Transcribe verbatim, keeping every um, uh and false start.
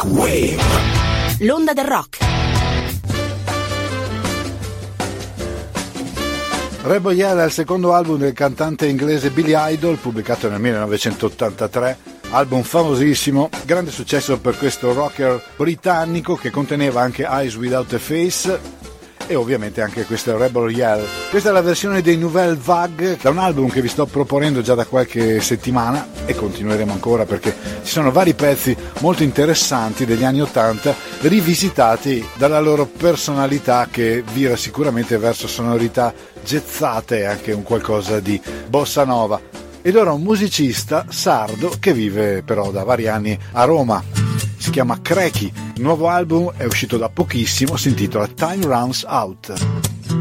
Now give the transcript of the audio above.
Rock Wave. L'onda del rock. Rebel Yell è il secondo album del cantante inglese Billy Idol, pubblicato nel millenovecentottantatré, album famosissimo, grande successo per questo rocker britannico che conteneva anche Eyes Without a Face e ovviamente anche questo Rebel Yell. Questa è la versione dei Nouvelle Vague, da un album che vi sto proponendo già da qualche settimana e continueremo ancora perché ci sono vari pezzi molto interessanti degli anni ottanta rivisitati dalla loro personalità che vira sicuramente verso sonorità jazzate e anche un qualcosa di bossa nova. Ed ora un musicista sardo che vive però da vari anni a Roma. Si chiama Creki, il nuovo album è uscito da pochissimo, si intitola Time Runs Out.